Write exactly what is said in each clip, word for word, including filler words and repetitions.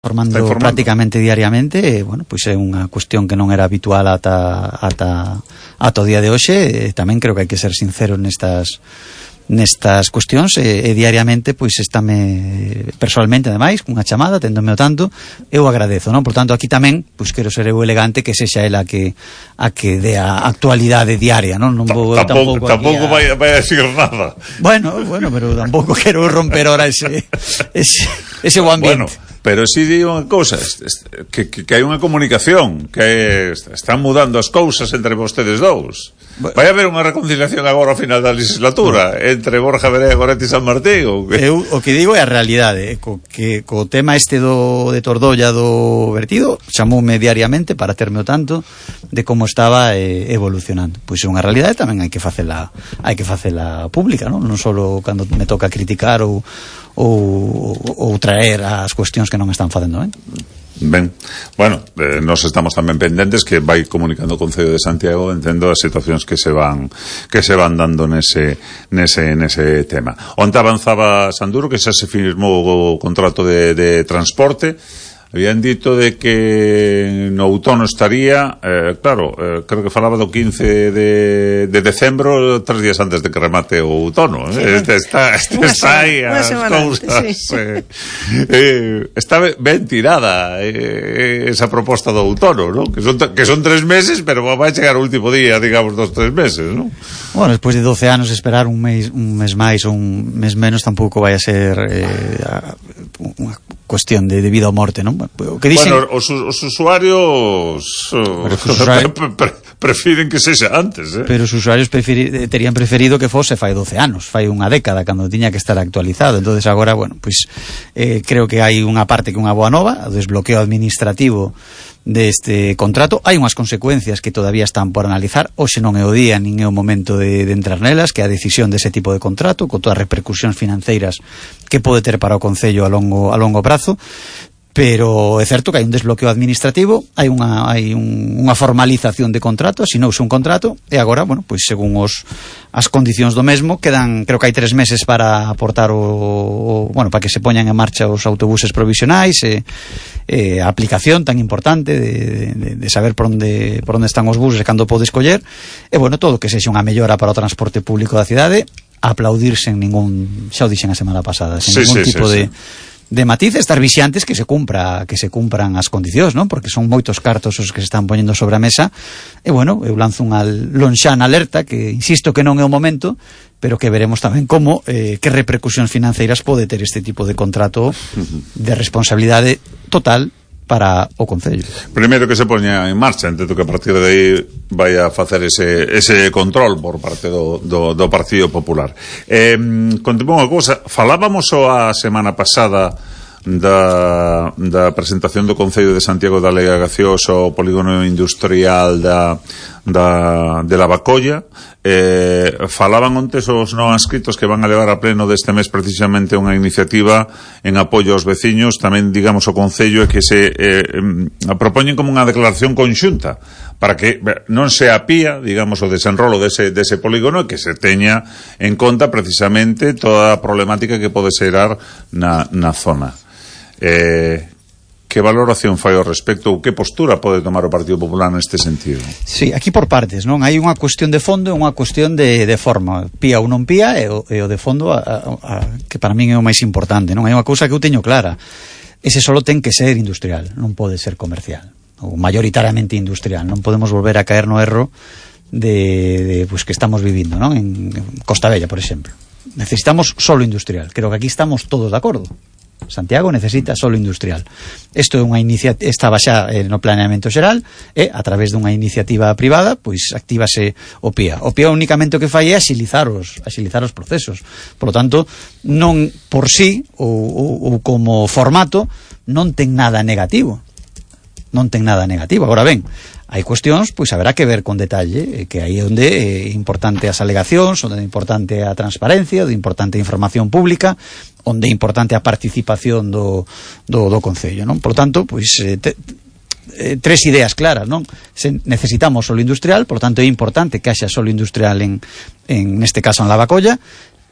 formando prácticamente diariamente, e, bueno, pois é unha cuestión que non era habitual ata ata ata o día de hoxe. E tamén creo que hai que ser sincero nestas nestas cuestións, e, e diariamente pois estáme personalmente, ademais, cunha chamada, téndome o tanto, eu agradezo, non? Por tanto, aquí tamén, pois quero ser eu elegante, que sexa ela que a que dé a actualidade diaria, non? Non vou tampouco tampouco a... vai vai a decir nada. Bueno, bueno, pero tampouco quero romper ahora ese ese ese bo ambiente. Bueno, pero si digo unha cousa, que, que, que hai unha comunicación, que están mudando as cousas entre vostedes dous. Vai haber unha reconciliación agora ao final da legislatura entre Borja Verea, Goretti e San Martín, ou que? Eu o que digo é a realidade, co, que co tema este do de Tordolla do vertido, chamoume diariamente para terme o tanto de como estaba eh, evolucionando. Pois é unha realidade, tamén hai que facela hai que facela pública, non? Non só cando me toca criticar ou ou, ou traer as cuestións que non están facendo ben. Ben, bueno, eh, nos estamos tamén pendentes que vai comunicando o Concello de Santiago, entendo as situacións que se van que se van dando nese nese nese tema. Onte avanzaba Sanduro que xa se firmou o contrato de, de transporte. Habían dito de que no outono estaría, eh, claro, eh, creo que falaba do quince de, de decembro, tres días antes de que remate o outono. Sí, eh? Este está, este está aí as cousas. Sí, sí. Eh, eh, está ben tirada eh, esa proposta do outono, ¿no? Que son, que son tres meses, pero vai chegar o último día, digamos, dos tres meses, ¿no? Bueno, despois de doce anos esperar un mes, un mes máis ou un mes menos tampouco vai a ser eh, unha cuestión de, de vida ou morte, non? O que dicen... Bueno, os, os usuarios uh, os usuarios pre, pre, prefiren que sexa antes, eh? Pero os usuarios preferi, terían preferido que fose fai doce anos, fai unha década, cando tiña que estar actualizado. Entonces agora, bueno, pois pues, eh, creo que hai unha parte que unha boa nova, o desbloqueo administrativo deste contrato. Hai unhas consecuencias que todavía están por analizar. Hoxe non é o día nin é o momento de, de entrar nelas, que é a decisión dese tipo de contrato, con todas as repercusións financeiras que pode ter para o Concello a longo, a longo prazo. Pero é certo que hai un desbloqueo administrativo, hai unha hai un, unha formalización de contrato, asinouse un contrato, e agora, bueno, pois según os as condicións do mesmo, quedan, creo que hai tres meses para aportar o, o bueno, para que se poñan en marcha os autobuses provisionais, e, e a aplicación tan importante de, de, de saber por onde por onde están os buses e cando pode escoller, e bueno, todo que sexa unha mellora para o transporte público da cidade, aplaudirse en ningún, xa o dixen a semana pasada, sen sí, ningún sí, tipo sí, de sí. de matices, estar vixiantes que se cumpra que se cumpran as condicións, non? Porque son moitos cartos os que se están poñendo sobre a mesa. E bueno, eu lanzo unha lonxana alerta que insisto que non é o momento, pero que veremos tamén como eh, que repercusións financeiras pode ter este tipo de contrato de responsabilidade total para o Concello. Primeiro que se poña en marcha, entendo que a partir de aí vai a facer ese, ese control por parte do, do, do Partido Popular. Eh, contemos unha cousa, falábamos a semana pasada da, da presentación do Concello de Santiago da Lei Gacioso ao polígono industrial da, da, de Lavacolla. Eh, falaban ontes os non adscritos que van a levar a pleno deste mes precisamente unha iniciativa en apoio aos veciños, tamén digamos o Concello, é que se eh, eh, propoñen como unha declaración conxunta para que non se apía, digamos, o desenrolo dese, dese polígono, e que se teña en conta precisamente toda a problemática que pode xerar na, na zona. Eh, que valoración fai ao respecto, ou que postura pode tomar o Partido Popular neste sentido? Sí, aquí por partes, non? Hai unha cuestión de fondo e unha cuestión de, de forma. Pía ou non pía, e o, e o de fondo a, a, a, que para min é o máis importante, non? Hai unha cousa que eu teño clara: ese solo ten que ser industrial, non pode ser comercial, ou mayoritariamente industrial. Non podemos volver a caer no erro de, de pues, que estamos vivindo, non? En Costa Bella, por exemplo. Necesitamos solo industrial. Creo que aquí estamos todos de acordo. Santiago necesita solo industrial. Isto é unha iniciativa, estaba xa eh, no planeamento xeral, e a través dunha iniciativa privada, pois actívase o P I A. O P I A únicamente o que fai é axilizar os, axilizar os procesos. Por lo tanto, non por sí ou, ou, ou como formato non ten nada negativo. Non ten nada negativo. Agora ben, hai cuestións, pois haberá que ver con detalle, que aí é onde é importante as alegacións, onde é importante a transparencia, onde é importante a información pública, onde é importante a participación do, do, do Concello, non? Por lo tanto, pois eh, te, eh, tres ideas claras, non? Se necesitamos solo industrial, por lo tanto é importante que haxa solo industrial en, en neste caso en Lavacolla.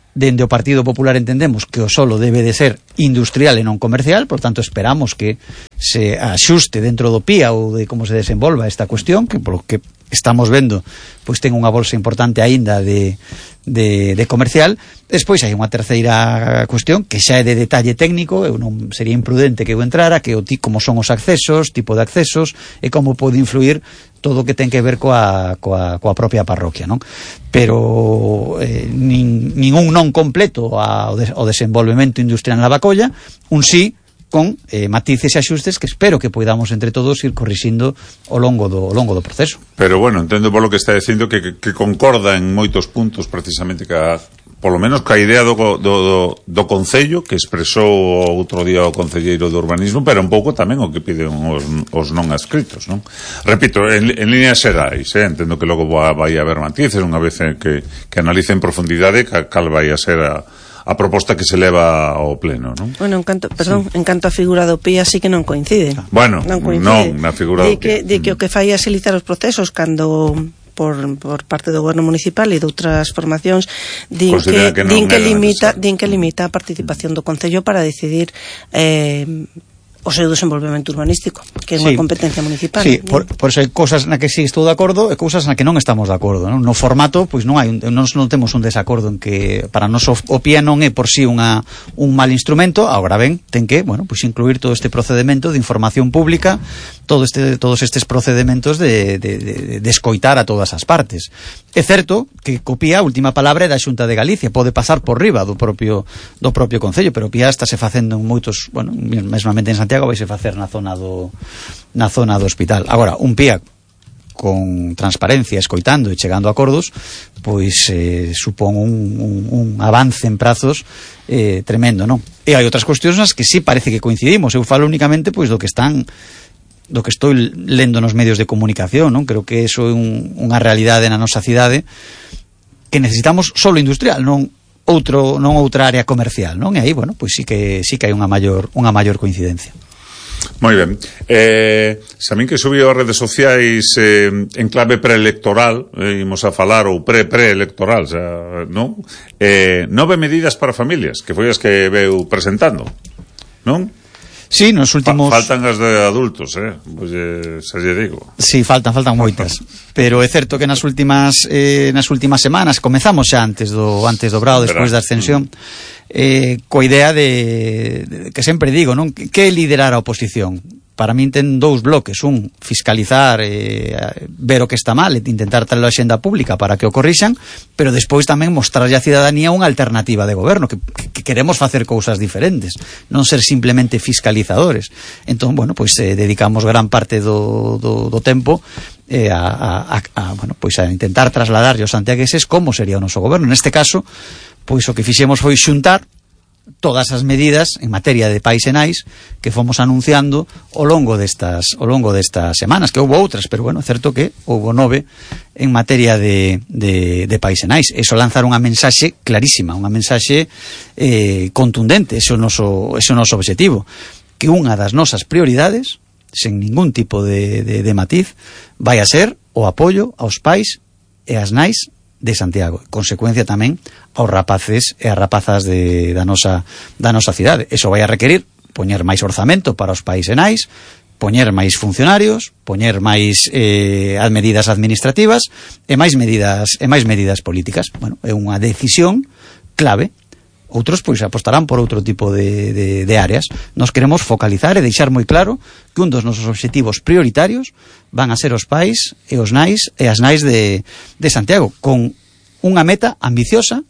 dende o Partido Popular entendemos que o solo debe de ser industrial e non comercial, por tanto esperamos que se axuste dentro do P I A ou de como se desenvolva esta cuestión, que polo que estamos vendo, pois ten unha bolsa importante aínda de, de, de comercial. Despois hai unha terceira cuestión que xa é de detalle técnico, eu non sería imprudente que eu entrara, que o ti como son os accesos, tipo de accesos e como pode influir todo o que ten que ver coa, coa, coa propia parroquia, non? Pero eh, nin, ningún non completo ao, de, ao desenvolvemento industrial na Lavacolla, un sí con eh, matices e axustes que espero que poidamos entre todos ir corrixindo ao longo do, ao longo do proceso. Pero bueno, entendo polo que está dicindo que, que, que concorda en moitos puntos precisamente ca, polo menos ca idea do, do, do, do Concello que expresou outro día o Concelleiro de Urbanismo, pero un pouco tamén o que piden os, os non adscritos, non? Repito, en, en líneas xerais, eh? Entendo que logo vai a haber matices unha vez que, que analice en profundidade cal vai a ser a a proposta que se leva ao pleno, non? Bueno, en canto, perdón, sí. en canto a figura do P I A sí que non coincide. Bueno, non, coincide. non na figura do P I A. Di que, di que o que fai axilitar os procesos cando por, por parte do goberno municipal e de outras formacións din que, que, din que limita din que limita a participación do Concello para decidir eh, o seu desenvolvemento urbanístico, que é unha sí. competencia municipal. Sí, por, por eso hai cousas na que sí estou de acordo e cousas na que non estamos de acordo, non? No formato, pois non hai un, non, non temos un desacordo en que para nós o, o P I A non é por sí unha, un mal instrumento, agora ben, ten que, bueno, pois incluir todo este procedemento de información pública, todo este, todos estes procedementos de, de, de, de escoitar a todas as partes. É certo que co P I A a última palabra é da Xunta de Galicia, pode pasar por riba do propio do propio Concello, pero o P I A está se facendo en moitos, bueno, mesmamente en Santiago vai se facer na zona do na zona do hospital. Agora, un P I A con transparencia, escoitando e chegando a acordos, pois eh, supón un, un, un avance en prazos eh, tremendo, non? E hai outras cuestións nas que sí parece que coincidimos. Eu falo únicamente pois do que están do que estou lendo nos medios de comunicación, non? Creo que eso é un, unha realidade na nosa cidade que necesitamos solo industrial, non outro non outra área comercial, non? E aí, bueno, pois sí que sí que hai unha maior unha maior coincidencia. Moi ben. Eh, sabín que subiu as redes sociais eh, en clave preelectoral, eh, imos a falar ou pre-preelectoral, xa, non? Eh, nove medidas para familias, que foi as que veu presentando, non? Sí, nos últimos... Faltan as de adultos, eh? Pois eh, xa lle digo. Sí, faltan, faltan moitas. Pero é certo que nas últimas eh, nas últimas semanas, comezamos xa antes do antes do Brao, despois da ascensión, eh, coa idea de, de que sempre digo, non? Que, que liderar a oposición? Para min ten dous bloques, un, fiscalizar, eh, ver o que está mal e intentar traer a xenda pública para que o corrixan, pero despois tamén mostrarlle á cidadanía unha alternativa de goberno, que, que queremos facer cousas diferentes, non ser simplemente fiscalizadores. Entón, bueno, pois eh, dedicamos gran parte do, do, do tempo eh, a, a, a, bueno, pois a intentar trasladar aos santiagueses como sería o noso goberno. Neste caso, pois o que fixemos foi xuntar todas as medidas en materia de pais e nais que fomos anunciando ao longo destas ao longo destas semanas, que houve outras, pero bueno, é certo que houve nove en materia de, de, de pais e nais. Eso lanzar unha mensaxe clarísima, unha mensaxe eh, contundente, ese é o noso, ese é o noso objetivo, que unha das nosas prioridades, sen ningún tipo de, de, de matiz, vai a ser o apoio aos pais e ás nais de Santiago, consecuencia tamén aos rapaces e as rapazas de, da, nosa, da nosa cidade. Eso vai a requerir poñer máis orzamento para os pais e nais, poñer máis funcionarios, poñer máis eh, as medidas administrativas e máis medidas e máis medidas políticas. Bueno, é unha decisión clave. Outros pois apostarán por outro tipo de, de, de áreas. Nos queremos focalizar e deixar moi claro que un dos nosos obxectivos prioritarios van a ser os pais e os nais e as nais de, de Santiago, con unha meta ambiciosa,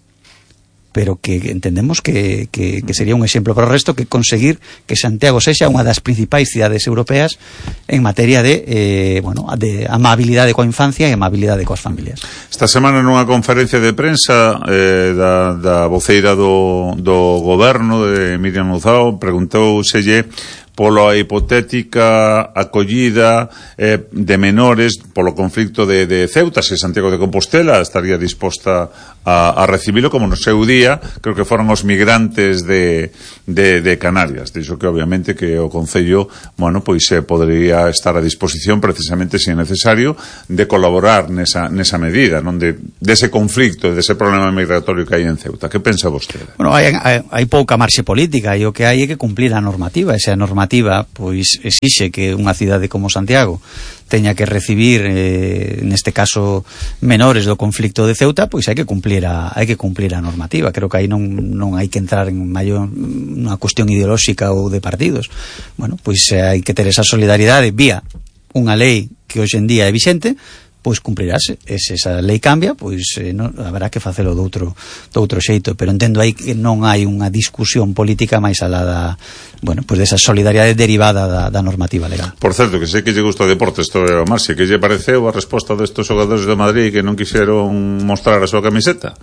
pero que entendemos que, que, que sería un exemplo para o resto, que conseguir que Santiago sexa unha das principais cidades europeas en materia de, eh, bueno, de amabilidade coa infancia e amabilidade coas familias. Esta semana nunha conferencia de prensa eh, da, da voceira do, do goberno de Miriam Luzao, preguntouselle pola hipotética acollida eh, de menores polo conflicto de, de Ceuta, se Santiago de Compostela estaría disposta a, a recibilo como no seu día, creo que foron os migrantes de, de, de Canarias. Dixo que obviamente que o Concello, bueno, pois se eh, podría estar a disposición precisamente, se é necesario, de colaborar nesa, nesa medida, non de, dese conflicto, dese problema migratorio que hai en Ceuta. Que pensa vostede? Bueno, hai, hai, hai pouca marxe política e o que hai é que cumplir a normativa. Esa normativa pois exixe que unha cidade como Santiago teña que recibir eh, neste caso menores do conflicto de Ceuta, pois hai que cumplir a hai que cumplir a normativa. Creo que aí non non hai que entrar en maior unha cuestión ideolóxica ou de partidos. Bueno, pois eh, hai que ter esa solidaridade vía unha lei que hoxe en día é vixente, pois cumprirase. E se esa lei cambia, pois eh, non, haberá que facelo do outro, do outro xeito, pero entendo aí que non hai unha discusión política máis alá da, bueno, pois desa solidaridade derivada da, da normativa legal. Por certo, que sei que lle gusta o deporte, isto é o Marxe, que lle pareceu a resposta destes xogadores de Madrid que non quixeron mostrar a súa camiseta?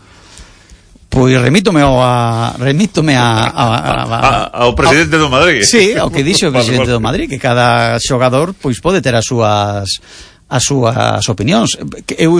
Pois remítome ao a, remítome a, a, a, a, ao presidente do Madrid. Sí, ao que dixo o presidente do Madrid, que cada xogador pois pode ter as súas as súas opinións. Eu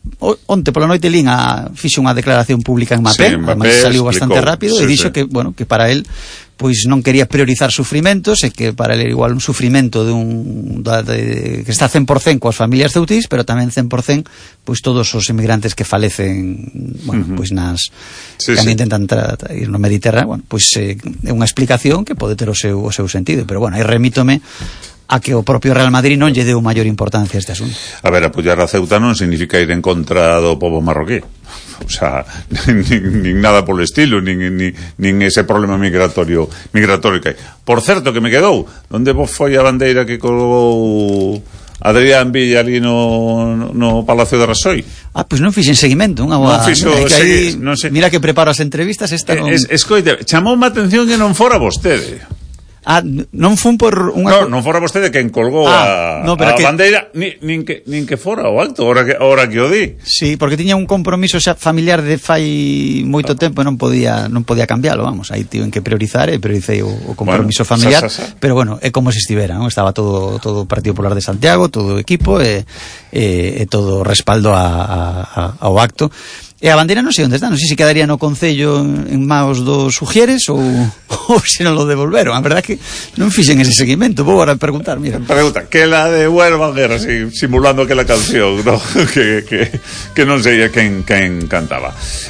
onte pola noite lín a fixe unha declaración pública en Mapé, sí, además saliu bastante rápido, sí, e dixo sí. que, bueno, que para él pois non quería priorizar sufrimentos e que para él era igual un sufrimento de un da, de, que está cen por cento coas familias ceutís, pero tamén cen por cento pois todos os emigrantes que falecen, bueno, uh-huh. pois nas sí, que sí. intentan tra, tra, ir no Mediterráneo, bueno, pois eh, é unha explicación que pode ter o seu, o seu sentido, pero bueno, aí remítome a que o propio Real Madrid non lle deu maior importancia a este asunto. A ver, apoiar a Ceuta non significa ir en contra do pobo marroquí. O sea, nin, nin nada polo estilo, nin, nin, nin ese problema migratorio migratorio que hai. Por certo, que me quedou, onde vos foi a bandeira que colgou Adrián Villa ali no, no Palacio de Raxoi? Ah, pois non fixen seguimento, unha boa. Non fixo, que aí, segui, non sei. Mira que preparo as entrevistas, esta non... Es, escoite, chamou má atención que non fora vostede. Ah, non fun por unha... No, non fora vostede quen colgou ah, a, no, a que... bandeira, ni, nin, que, nin que fora o acto, ahora que, ahora que o di. Sí, porque tiña un compromiso xa familiar de fai moito tempo e non podía non podía cambialo, vamos, aí tiven que priorizar e prioricei o, o compromiso bueno, familiar, sa, sa, sa. Pero bueno, é como se estivera, non? Estaba todo todo o Partido Popular de Santiago, todo o equipo e, e, e todo o respaldo a, a, a, ao acto. E a bandeira non sei onde está, non sei se quedaría no Concello en maos dos Ujieres ou, ou se non lo devolveron. A verdade que non fixen ese seguimento. Vou agora preguntar, mira. Pregunta, que la devuelvan, era así, simulando aquela canción, ¿no? que, que, que non sei quen, quen cantaba.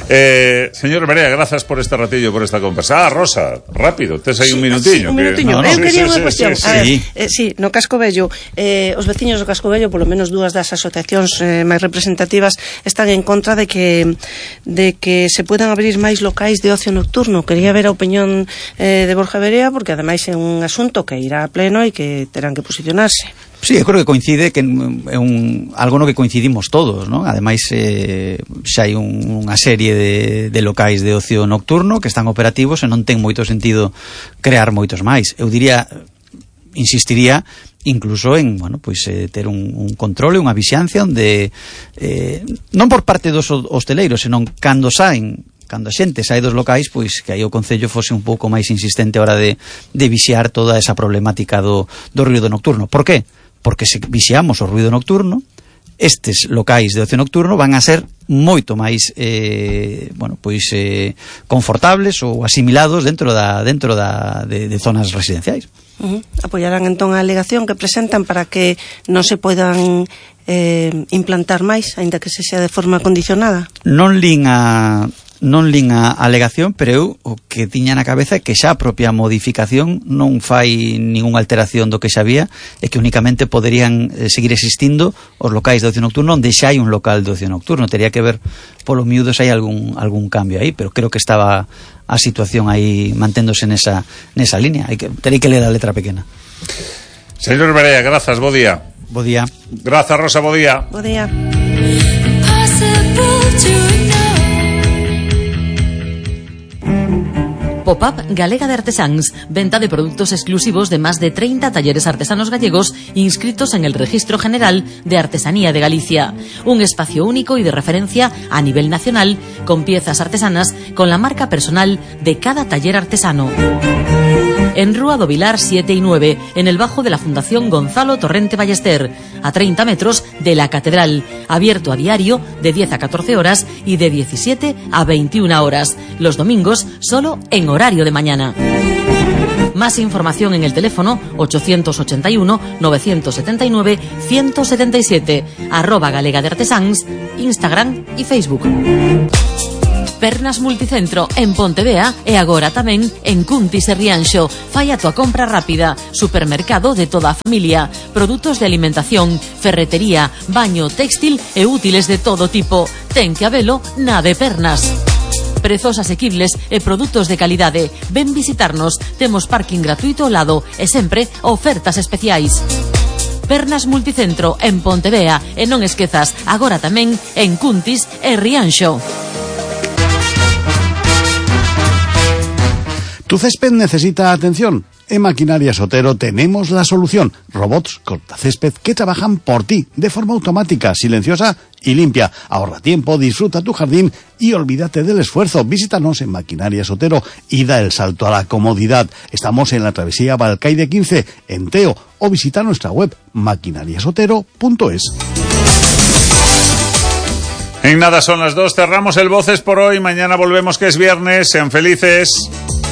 Eh, señor Berea, grazas por este ratillo, por esta conversa. Ah, Rosa, rápido, tes aí sí, un minutiño. Sí, un minutiño. Que... No, no, eu sí, quería sí, unha sí, cuestión. Sí, a ver, sí. Eh, sí, no Casco Vello, eh, os veciños do Casco Vello, polo menos dúas das asociacións eh, máis representativas, están en contra de que de que se puedan abrir máis locais de ocio nocturno. Quería ver a opinión eh, de Borja Berea, porque ademais é un asunto que irá a pleno e que terán que posicionarse. Sí, eu creo que coincide que é un algo no que coincidimos todos, ¿no? Ademais eh, xa hai un, unha serie de, de locais de ocio nocturno que están operativos e non ten moito sentido crear moitos máis. Eu diría, insistiría incluso en, bueno, pois eh, ter un, un control e unha vixiancia onde eh, non por parte dos hosteleiros, senón cando saen, cando a xente sai dos locais, pois que aí o Concello fose un pouco máis insistente a hora de, de vixiar toda esa problemática do, do ruido nocturno. Por qué? Porque se vixiamos o ruido nocturno, estes locais de ocio nocturno van a ser moito máis eh, bueno, pois eh, confortables ou asimilados dentro da dentro da de, de zonas residenciais. Uh-huh. Apoiarán entón a alegación que presentan para que non se poidan eh, implantar máis, aínda que se xa de forma condicionada? Non lín a non lín a alegación, pero eu o que tiña na cabeza é que xa a propia modificación non fai ninguna alteración do que xa había e que únicamente poderían eh, seguir existindo os locais de ocio nocturno onde xa hai un local de ocio nocturno. Tería que ver polo miúdo se hai algún, algún cambio aí, pero creo que estaba a situación aí manténdose nesa, nesa línea. Hai que, terei que ler a letra pequena. Señor Berea, grazas, bo día. Bo día. Grazas, Rosa, bo día. Bo día. Pop-up Galega de Artesáns, venta de productos exclusivos de más de treinta talleres artesanos gallegos inscritos en el Registro General de Artesanía de Galicia. Un espacio único y de referencia a nivel nacional, con piezas artesanas con la marca personal de cada taller artesano. En Rúa do Vilar siete y nueve, en el bajo de la Fundación Gonzalo Torrente Ballester, a treinta metros de la Catedral, abierto a diario de diez a catorce horas y de diecisiete a veintiuna horas, los domingos solo en horario de mañana. Más información en el teléfono ochocientos ochenta y uno, novecientos setenta y nueve, ciento setenta y siete, arroba Galega de Artesáns, Instagram y Facebook. Pernas Multicentro en Pontevea e agora tamén en Cuntis e Rianxo. Fai a tua compra rápida. Supermercado de toda a familia. Produtos de alimentación, ferretería, baño, textil e útiles de todo tipo. Ten que habelo na de Pernas. Prezos asequibles e produtos de calidade. Ven visitarnos. Temos parking gratuito ao lado e sempre ofertas especiais. Pernas Multicentro en Pontevea e non esquezas, agora tamén en Cuntis e Rianxo. ¿Tu césped necesita atención? En Maquinaria Sotero tenemos la solución. Robots cortacésped que trabajan por ti de forma automática, silenciosa y limpia. Ahorra tiempo, disfruta tu jardín y olvídate del esfuerzo. Visítanos en Maquinaria Sotero y da el salto a la comodidad. Estamos en la travesía Balcaide quince, en Teo, o visita nuestra web maquinariasotero punto es. En nada son las dos, cerramos el Voces por hoy. Mañana volvemos, que es viernes. Sean felices.